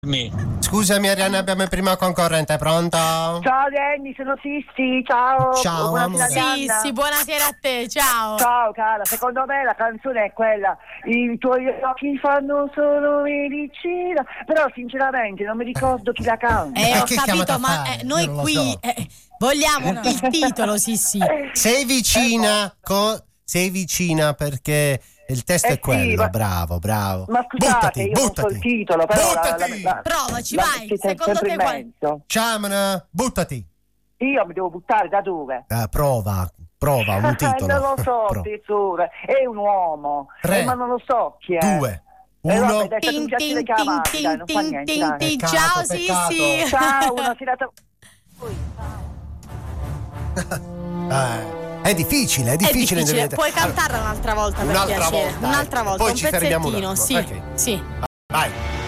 Scusami Arianna, abbiamo il primo concorrente, pronto? Ciao Lenny, sono Sissi, ciao. Ciao amore. Sissi, buonasera a te, ciao. Ciao cara, secondo me la canzone è quella, i tuoi occhi fanno solo medicina, però sinceramente non mi ricordo chi la canta. Ho che capito, ma fare? noi Io non lo qui so. vogliamo il titolo, Sissi. Sei vicina perché il testo è quello, sì, ma- bravo. Ma scusate, io non so il titolo, però Buttati. Provaci, vai, siete secondo sempre te in qual? mezzo. Ciamana, buttati. Io mi devo buttare da dove? Prova un titolo. Non lo so, Prova. tesoro, è un uomo, 3, ma non lo so chi è. 2, Vabbè, 1. dai, fate un piacere che avanti, dai, non fa niente, dai. Peccato, Ciao peccato. Sissi. Ciao, una serata. È difficile. indovinare. Puoi cantarla un'altra volta per Un'altra piacere. volta, Un'altra volta, poi un ci fermiamo un pezzettino, attimo. sì. Ok. Sì. Vai.